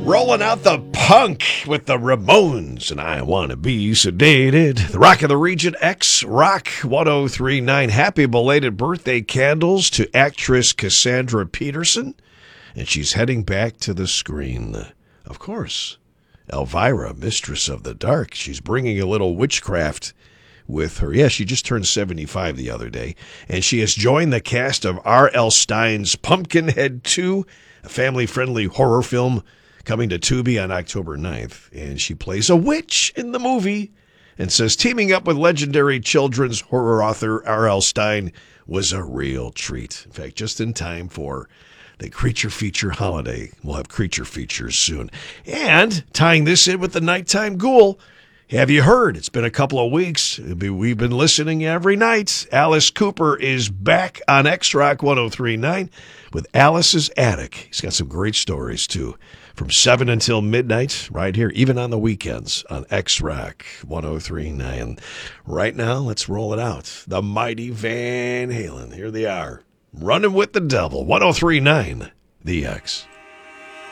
Rolling out the punk with the Ramones, and I Want to Be Sedated. The Rock of the Region, X Rock 1039. Happy belated birthday candles to actress Cassandra Peterson, and she's heading back to the screen. Of course, Elvira, Mistress of the Dark. She's bringing a little witchcraft with her. Yeah, she just turned 75 the other day, and she has joined the cast of R.L. Stine's Pumpkinhead 2, a family-friendly horror film coming to Tubi on October 9th. And she plays a witch in the movie and says teaming up with legendary children's horror author R.L. Stine was a real treat. In fact, just in time for the Creature Feature holiday. We'll have Creature Features soon. And tying this in with the Nighttime Ghoul, have you heard? It's been a couple of weeks. We've been listening every night. Alice Cooper is back on X-Rock 1039 with Alice's Attic. He's got some great stories, too. From 7 until midnight, right here, even on the weekends on X-Rock 1039. Right now, let's roll it out. The mighty Van Halen. Here they are. Running with the Devil. 1039, The X.